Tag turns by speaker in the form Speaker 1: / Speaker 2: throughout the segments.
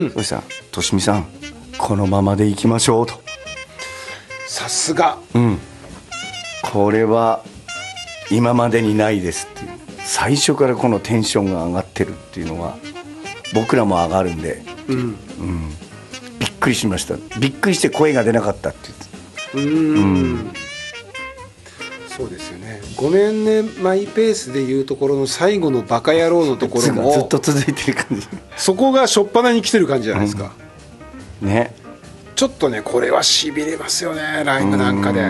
Speaker 1: そしたら「としみさんこのままでいきましょう」と。
Speaker 2: さすが。
Speaker 1: これは今までにないですっていう、最初からこのテンションが上がってるっていうのは僕らも上がるんで、びっくりしました。びっくりして声が出なかったって言って。
Speaker 2: そうですよね。ごめんねマイペースでいうところの最後のバカ野郎のところも
Speaker 1: ずっと続いてる感じ。
Speaker 2: そこが初っ端に来てる感じじゃないですか。
Speaker 1: ね。
Speaker 2: ちょっとねこれはしびれますよね、ライブなんかで。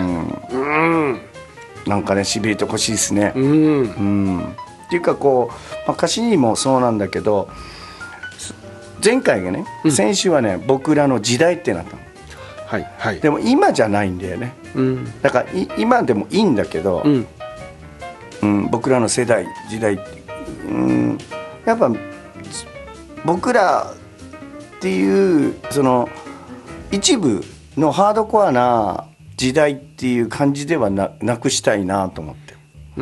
Speaker 1: なんかねしびれてほしいですね。っていうかこう、歌詞にもそうなんだけど、前回がね、先週はね僕らの時代ってなったの。
Speaker 2: はいはい。
Speaker 1: でも今じゃないんだよね。だから今でもいいんだけど、僕らの世代時代って、やっぱ僕らっていうその一部のハードコアな時代っていう感じではなくしたいなと思って。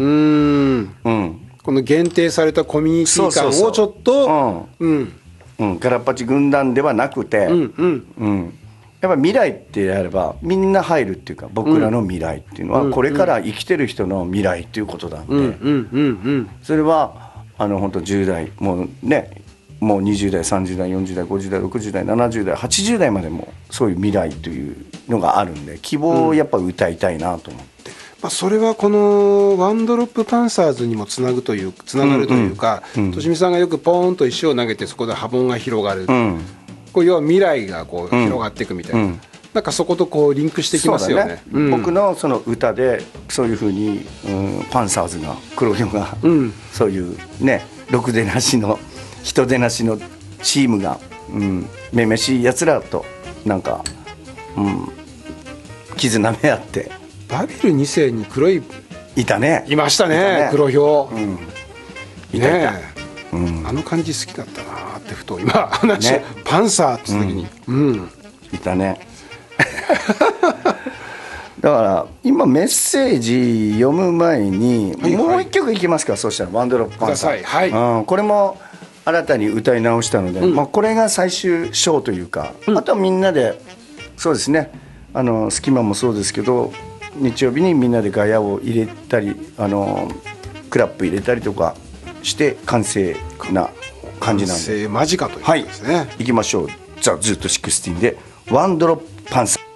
Speaker 2: この限定されたコミュニティ感をちょっと
Speaker 1: ガラッパチ軍団ではなくて、やっぱ未来ってやればみんな入るっていうか、僕らの未来っていうのはこれから生きてる人の未来っていうことなんで、それは本当10代もうね、もう20代30代40代50代60代70代80代までもそういう未来というのがあるんで、希望をやっぱ歌いたいなと思って。
Speaker 2: それはこのワンドロップパンサーズにもつながるというか、としみさんがよくポーンと石を投げてそこで波紋が広がる、こう要は未来がこう広がっていくみたいな、なんかそことこうリンクしてきますよね。
Speaker 1: 僕のその歌でそういうふうに、パンサーズが黒ひょが、そういうねろくでなしの人でなしのチームが、めめしいやつらとなんか、絆め合って。
Speaker 2: バビル2世に黒い
Speaker 1: いたね。
Speaker 2: いましたね、黒ひょ。
Speaker 1: いたいた。
Speaker 2: あの感じ好きだったなってふと今話、パンサーって時に、
Speaker 1: いたね。だから今メッセージ読む前にもう一曲いきますか。そうしたらワンドロップパンサー、これも新たに歌い直したので、これが最終章というか、あとはみんなでそうですね、隙間もそうですけど日曜日にみんなでガヤを入れたりクラップ入れたりとかして完成な感じなんで、
Speaker 2: 完成間近ということですね。
Speaker 1: いきましょう。ザ・ズート16でワンドロップパンサー。